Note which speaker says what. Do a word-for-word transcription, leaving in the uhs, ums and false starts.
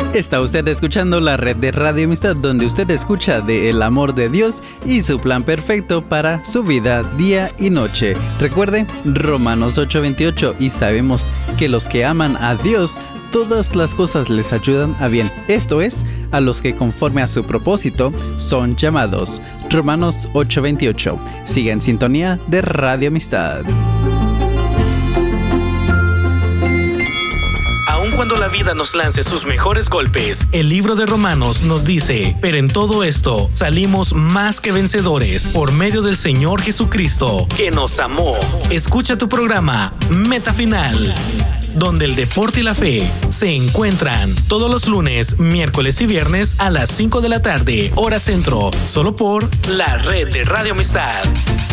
Speaker 1: Está usted escuchando la red de Radio Amistad, donde usted escucha de el amor de Dios y su plan perfecto para su vida día y noche. Recuerde, Romanos ocho veintiocho, y sabemos que los que aman a Dios, todas las cosas les ayudan a bien. Esto es, a los que conforme a su propósito son llamados. Romanos ocho veintiocho. Siga en sintonía de Radio Amistad.
Speaker 2: Cuando la vida nos lance sus mejores golpes, el libro de Romanos nos dice: pero en todo esto salimos más que vencedores por medio del Señor Jesucristo, que nos amó. Escucha tu programa Meta Final, donde el deporte y la fe se encuentran todos los lunes, miércoles y viernes a las cinco de la tarde, hora centro, solo por la red de Radio Amistad.